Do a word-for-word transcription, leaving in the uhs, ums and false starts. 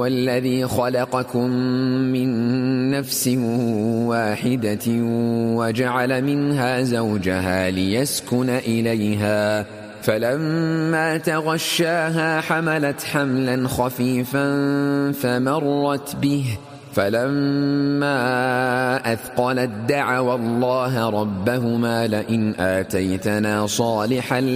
هو الذي خلقكم من نفس واحدة وجعل منها زوجها ليسكن إليها فلما تغشاها حملت حملا خفيفا فمرت به فلما أثقلت دعوا الله ربهما لئن آتيتنا صالحا